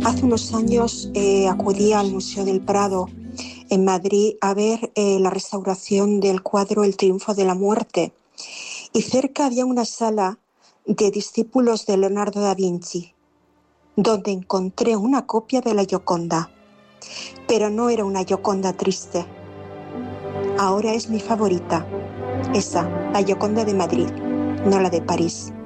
Hace unos años acudí al Museo del Prado en Madrid a ver la restauración del cuadro El triunfo de la muerte. Y cerca había una sala de discípulos de Leonardo da Vinci, donde encontré una copia de la Gioconda. Pero no era una Gioconda triste. Ahora es mi favorita. Esa, la Gioconda de Madrid, no la de París.